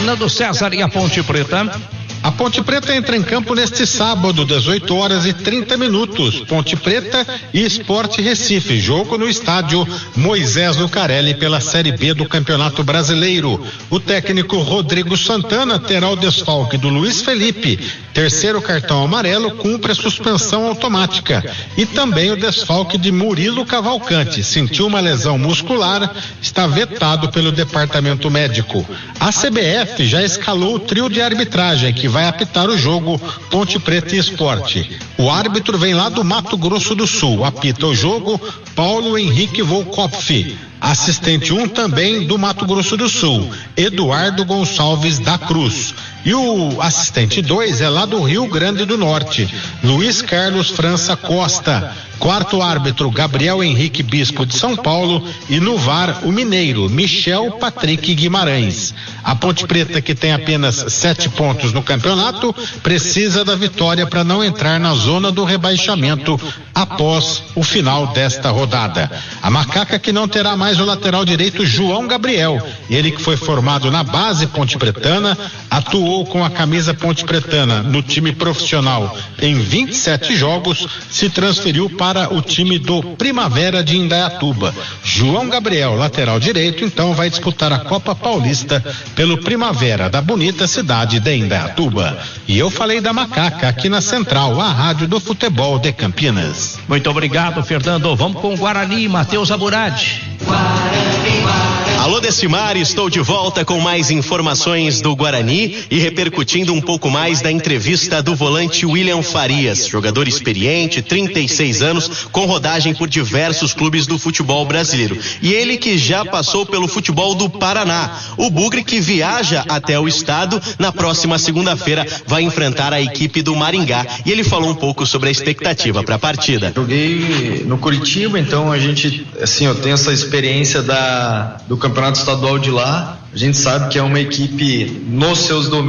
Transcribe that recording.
Fernando César e a Ponte Preta. A Ponte Preta entra em campo neste sábado, 18 horas e 30 minutos. Ponte Preta e Sport Recife. Jogo no estádio Moisés Lucarelli pela Série B do Campeonato Brasileiro. O técnico Rodrigo Santana terá o desfalque do Luiz Felipe. Terceiro cartão amarelo, cumpre a suspensão automática. E também o desfalque de Murilo Cavalcante. Sentiu uma lesão muscular, está vetado pelo departamento médico. A CBF já escalou o trio de arbitragem que vai apitar o jogo Ponte Preta e Sport. O árbitro vem lá do Mato Grosso do Sul. Apita o jogo Paulo Henrique Volkopf. Assistente 1 também do Mato Grosso do Sul, Eduardo Gonçalves da Cruz. E o assistente 2 é lá do Rio Grande do Norte, Luiz Carlos França Costa. Quarto árbitro, Gabriel Henrique Bispo de São Paulo. E no VAR, o mineiro, Michel Patrick Guimarães. A Ponte Preta, que tem apenas 7 pontos no campeonato, precisa da vitória para não entrar na zona do rebaixamento após o final desta rodada. A Macaca, que não terá mais o lateral direito João Gabriel, ele que foi formado na base ponte pretana, atuou com a camisa ponte pretana no time profissional em 27 jogos, se transferiu para o time do Primavera de Indaiatuba. João Gabriel, lateral direito, então vai disputar a Copa Paulista pelo Primavera da bonita cidade de Indaiatuba. E eu falei da Macaca aqui na Central, a rádio do futebol de Campinas. Muito obrigado, Fernando. Vamos com o Guarani, Matheus Aburad. Alô, Decimar, estou de volta com mais informações do Guarani e repercutindo um pouco mais da entrevista do volante William Farias, jogador experiente, 36 anos, com rodagem por diversos clubes do futebol brasileiro. E ele que já passou pelo futebol do Paraná. O Bugre, que viaja até o estado, na próxima segunda-feira vai enfrentar a equipe do Maringá. E ele falou um pouco sobre a expectativa para a partida. Joguei no Curitiba, então a gente, assim, eu tenho essa experiência do campeonato estadual de lá. A gente sabe que é uma equipe nos seus domínios